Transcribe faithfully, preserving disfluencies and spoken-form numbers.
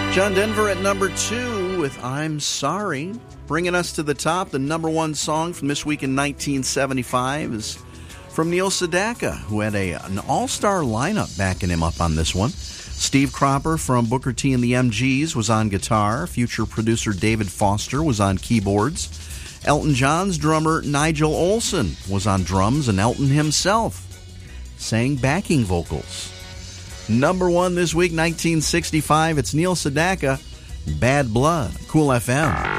John Denver at number two with I'm Sorry. Bringing us to the top, the number one song from this week in nineteen seventy-five is from Neil Sedaka, who had a, an all-star lineup backing him up on this one. Steve Cropper from Booker T and the M Gs was on guitar. Future producer David Foster was on keyboards. Elton John's drummer Nigel Olsson was on drums, and Elton himself sang backing vocals. Number one this week, nineteen sixty-five, it's Neil Sedaka, Bad Blood, Cool F M.